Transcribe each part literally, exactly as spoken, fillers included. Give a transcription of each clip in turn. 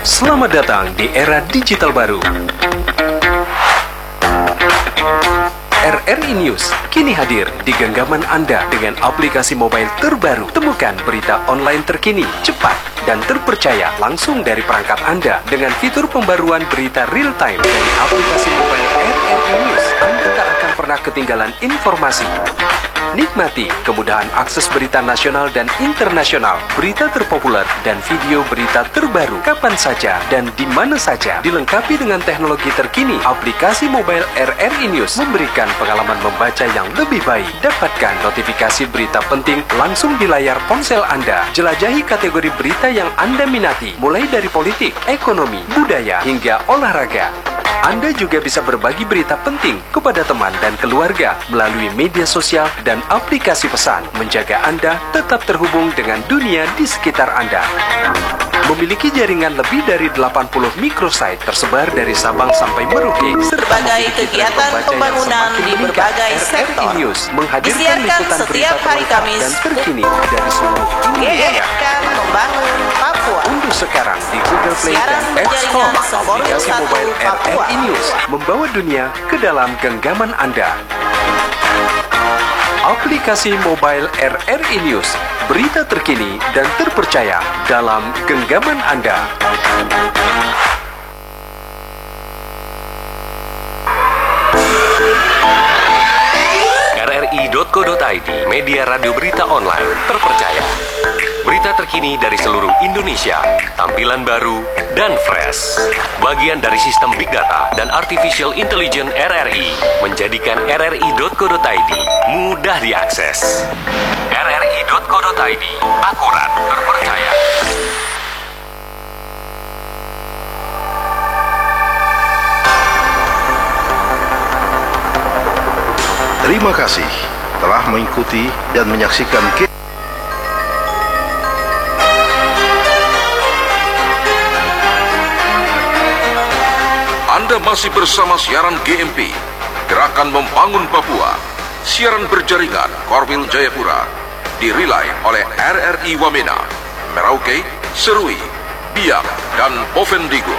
Selamat datang di era digital baru. R R I News kini hadir di genggaman Anda dengan aplikasi mobile terbaru. Temukan berita online terkini, cepat, dan terpercaya langsung dari perangkat Anda dengan fitur pembaruan berita real time dari aplikasi mobile R R I News. Anda tak akan pernah ketinggalan informasi. Nikmati kemudahan akses berita nasional dan internasional, berita terpopuler, dan video berita terbaru kapan saja dan di mana saja. Dilengkapi dengan teknologi terkini, aplikasi mobile R R I News memberikan pengalaman membaca yang lebih baik. Dapatkan notifikasi berita penting langsung di layar ponsel Anda. Jelajahi kategori berita yang Anda minati, mulai dari politik, ekonomi, budaya, hingga olahraga. Anda juga bisa berbagi berita penting kepada teman dan keluarga melalui media sosial dan aplikasi pesan, menjaga Anda tetap terhubung dengan dunia di sekitar Anda. Memiliki jaringan lebih dari delapan puluh microsite tersebar dari Sabang sampai Merauke, berbagai kegiatan pembangunan di berbagai sektor disiarkan setiap hari Kamis dan terkini dari seluruh Indonesia. Membangun Papua. Unduh sekarang di Google Play dan App Store aplikasi mobile R R I News, membawa dunia ke dalam genggaman Anda. Aplikasi mobile R R I News, berita terkini dan terpercaya dalam genggaman Anda. R R I titik co titik I D, media radio berita online terpercaya. Berita terkini dari seluruh Indonesia, tampilan baru dan fresh. Bagian dari sistem Big Data dan Artificial Intelligence R R I menjadikan R R I titik co titik I D mudah diakses. R R I titik co titik I D, akurat, terpercaya. Terima kasih telah mengikuti dan menyaksikan Anda masih bersama siaran G M P, Gerakan Membangun Papua, siaran berjaringan Korwil Jayapura, dirilai oleh R R I Wamena, Merauke, Serui, Biak, dan Bovendigul.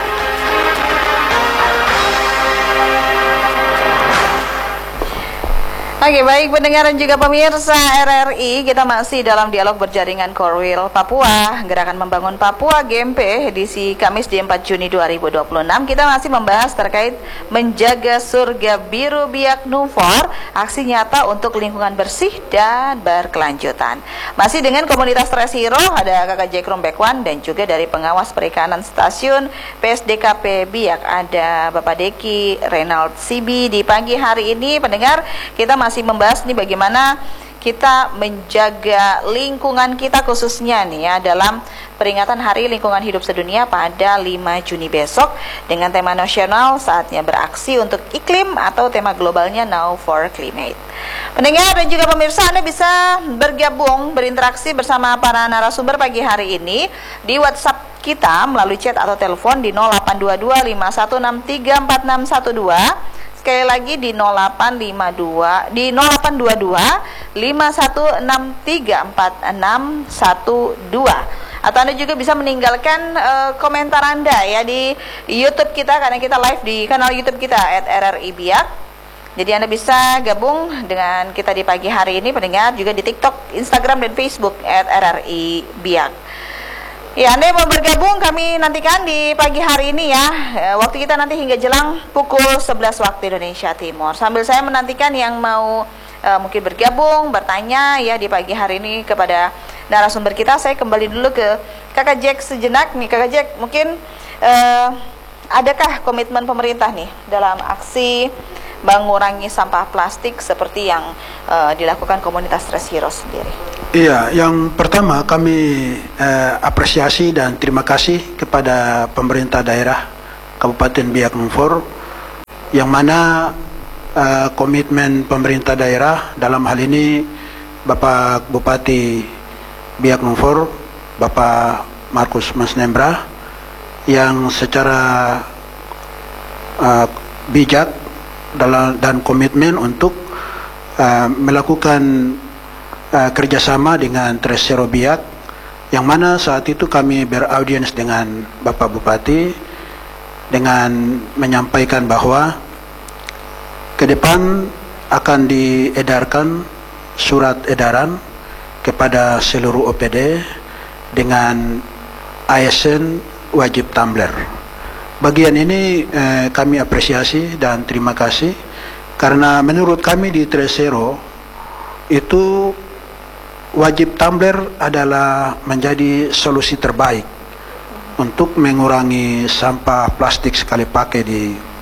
Oke, baik pendengar dan juga pemirsa R R I, kita masih dalam dialog berjaringan Korwil Papua, Gerakan Membangun Papua G M P, edisi Kamis di empat Juni dua ribu dua puluh enam. Kita masih membahas terkait menjaga surga biru Biak Numfor, aksi nyata untuk lingkungan bersih dan berkelanjutan. Masih dengan komunitas Tres Hero, ada Kakak Jack Rumbekwan dan juga dari pengawas perikanan stasiun P S D K P Biak, ada Bapak Deki Renald Sibi. Di pagi hari ini pendengar, kita masih masih membahas nih bagaimana kita menjaga lingkungan kita khususnya nih ya dalam peringatan Hari Lingkungan Hidup Sedunia pada lima Juni besok dengan tema nasional Saatnya Beraksi untuk Iklim atau tema globalnya Now for Climate. Pendengar dan juga pemirsa, Anda bisa bergabung berinteraksi bersama para narasumber pagi hari ini di WhatsApp kita melalui chat atau telepon di nol delapan dua dua lima satu enam tiga empat enam satu dua. Sekali lagi di nol delapan lima dua di nol delapan dua dua lima satu enam tiga empat enam satu dua. Atau Anda juga bisa meninggalkan uh, komentar Anda ya di YouTube kita, karena kita live di kanal YouTube kita at R R I Biak. Jadi Anda bisa gabung dengan kita di pagi hari ini pendengar, juga di TikTok, Instagram dan Facebook at R R I Biak. Ya, Anda yang mau bergabung kami nantikan di pagi hari ini ya. Waktu kita nanti hingga jelang pukul sebelas waktu Indonesia Timur. Sambil saya menantikan yang mau uh, mungkin bergabung, bertanya ya di pagi hari ini kepada narasumber kita, saya kembali dulu ke Kakak Jack sejenak nih. Kakak Jack, mungkin uh, adakah komitmen pemerintah nih dalam aksi mengurangi sampah plastik seperti yang uh, dilakukan komunitas Tres Hero sendiri? Iya, yang pertama kami eh, apresiasi dan terima kasih kepada pemerintah daerah Kabupaten Biak Numfor, yang mana eh, komitmen pemerintah daerah dalam hal ini Bapak Bupati Biak Numfor, Bapak Markus Masnembra, yang secara eh, bijak dalam, dan komitmen untuk eh, melakukan Uh, kerjasama dengan Tres Hero Biak yang mana saat itu kami beraudiens dengan Bapak Bupati dengan menyampaikan bahwa ke depan akan diedarkan surat edaran kepada seluruh O P D dengan A S N wajib tumbler. Bagian ini eh, kami apresiasi dan terima kasih karena menurut kami di Tresero itu wajib tumbler adalah menjadi solusi terbaik untuk mengurangi sampah plastik sekali pakai di